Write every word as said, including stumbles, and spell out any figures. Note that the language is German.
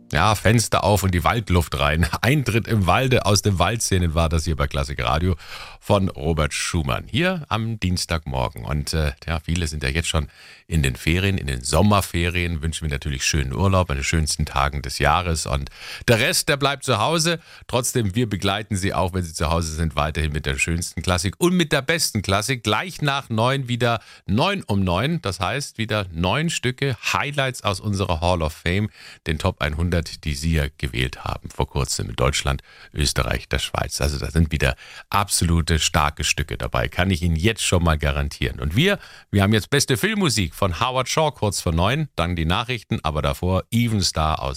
Ja, Fenster auf und die Waldluft rein. Eintritt im Walde aus den Waldszenen war das hier bei Klassik Radio von Robert Schumann. Hier am Dienstagmorgen. Und äh, ja, viele sind ja jetzt schon in den Ferien, in den Sommerferien. Wünschen wir natürlich schönen Urlaub an den schönsten Tagen des Jahres. Und der Rest, der bleibt zu Hause. Trotzdem, wir begleiten Sie auch, wenn Sie zu Hause sind, weiterhin mit der schönsten Klassik und mit der besten Klassik. Gleich nach neun wieder neun um neun. Das heißt, wieder neun Stücke Highlights aus unserer Hall of Fame, den Top hundert, die Sie ja gewählt haben vor kurzem in Deutschland, Österreich, der Schweiz. Also da sind wieder absolute starke Stücke dabei, kann ich Ihnen jetzt schon mal garantieren. Und wir, wir haben jetzt beste Filmmusik von Howard Shaw kurz vor neun, dann die Nachrichten, aber davor Even Star aus